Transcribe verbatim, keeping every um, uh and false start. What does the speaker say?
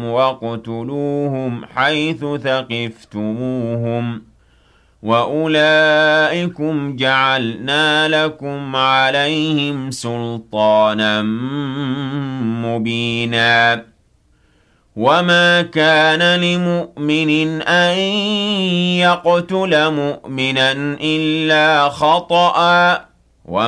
واقتلوهم حيث ثقفتموهم وأولئكم جعلنا لكم عليهم سلطانا مبينا وما كان لمؤمن أن يقتل مؤمنا إلا خطأ